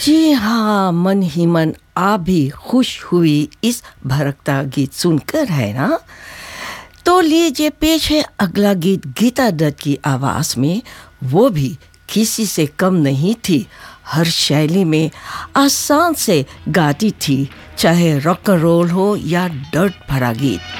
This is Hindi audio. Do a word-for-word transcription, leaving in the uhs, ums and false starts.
जी हाँ, मन ही मन आप भी खुश हुई इस भड़कता गीत सुनकर, है ना? तो लीजिए पेश है अगला गीत गीता दत्त की आवाज़ में। वो भी किसी से कम नहीं थी, हर शैली में आसान से गाती थी, चाहे रॉक एंड रोल हो या डर्ट भरा गीत।